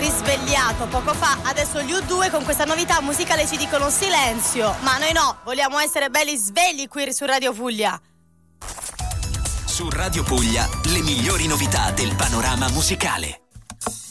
risvegliato poco fa, adesso gli U2 con questa novità musicale ci dicono silenzio, ma noi no, vogliamo essere belli svegli qui su Radio Puglia. Su Radio Puglia le migliori novità del panorama musicale.